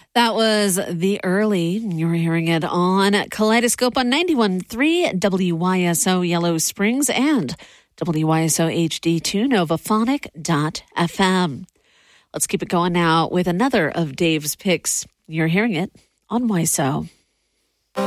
That was The Early. You're hearing it on Kaleidoscope on 91.3 WYSO Yellow Springs and WYSO HD2 Novaphonic.fm. Let's keep it going now with another of Dave's picks. You're hearing it on YSO.